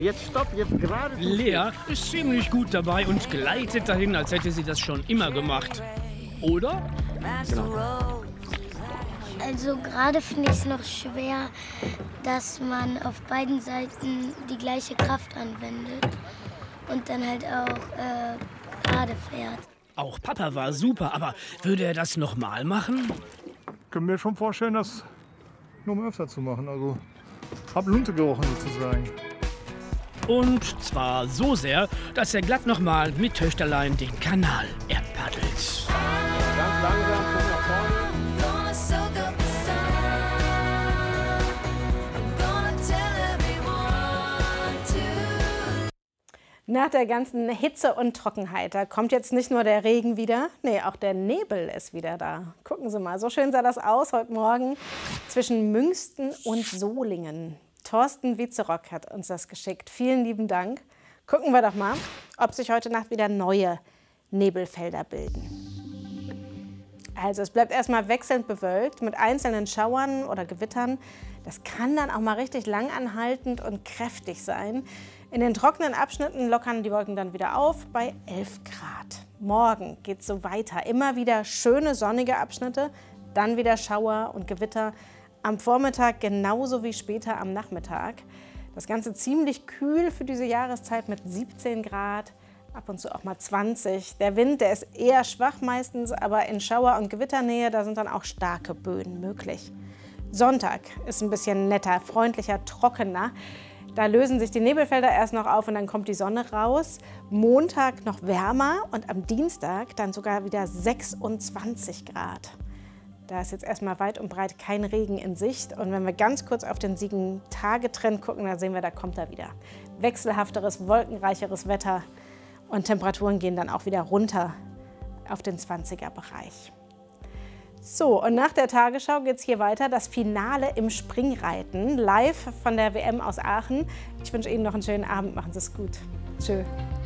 Jetzt stopp, jetzt gerade. Lea ist ziemlich gut dabei und gleitet dahin, als hätte sie das schon immer gemacht. Oder? Genau. Also gerade finde ich es noch schwer, dass man auf beiden Seiten die gleiche Kraft anwendet und dann halt auch gerade fährt. Auch Papa war super, aber würde er das nochmal machen? Ich kann mir schon vorstellen, das nur mal öfter zu machen. Also, hab Lunte gerochen sozusagen. Und zwar so sehr, dass er glatt nochmal mit Töchterlein den Kanal erpaddelt. Ganz langsam, guck nach vorne. Nach der ganzen Hitze und Trockenheit, da kommt jetzt nicht nur der Regen wieder, nee, auch der Nebel ist wieder da. Gucken Sie mal, so schön sah das aus heute Morgen zwischen Münsten und Solingen. Thorsten Wiezerock hat uns das geschickt. Vielen lieben Dank. Gucken wir doch mal, ob sich heute Nacht wieder neue Nebelfelder bilden. Also es bleibt erstmal wechselnd bewölkt mit einzelnen Schauern oder Gewittern. Das kann dann auch mal richtig langanhaltend und kräftig sein. In den trockenen Abschnitten lockern die Wolken dann wieder auf bei 11 Grad. Morgen geht es so weiter. Immer wieder schöne sonnige Abschnitte, dann wieder Schauer und Gewitter. Am Vormittag genauso wie später am Nachmittag. Das Ganze ziemlich kühl für diese Jahreszeit mit 17 Grad, ab und zu auch mal 20. Der Wind, der ist eher schwach meistens, aber in Schauer- und Gewitternähe, da sind dann auch starke Böen möglich. Sonntag ist ein bisschen netter, freundlicher, trockener. Da lösen sich die Nebelfelder erst noch auf und dann kommt die Sonne raus. Montag noch wärmer und am Dienstag dann sogar wieder 26 Grad. Da ist jetzt erstmal weit und breit kein Regen in Sicht. Und wenn wir ganz kurz auf den Sieben-Tage-Trend gucken, dann sehen wir, da kommt er wieder. Wechselhafteres, wolkenreicheres Wetter und Temperaturen gehen dann auch wieder runter auf den 20er-Bereich. So, und nach der Tagesschau geht es hier weiter. Das Finale im Springreiten, live von der WM aus Aachen. Ich wünsche Ihnen noch einen schönen Abend. Machen Sie es gut. Tschö.